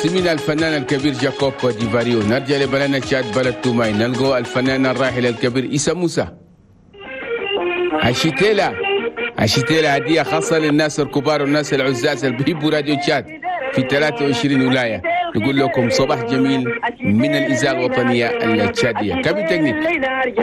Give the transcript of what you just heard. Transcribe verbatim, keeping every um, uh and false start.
سمينا الفنان الكبير جاكوب ديفاريو. نرجع لبلدنا تشاد بلد توماي، نلقوا الفنان الراحل الكبير إيسا موسى. عشيتيلا عشيتيلا هدية خاصة للناس الكبار والناس العزاز اللي بيحبوا راديو تشاد في ثلاثة وعشرين ولاية. نقول لكم صباح جميل من الإذاعة الوطنية التشادية. كابتن تكنيك.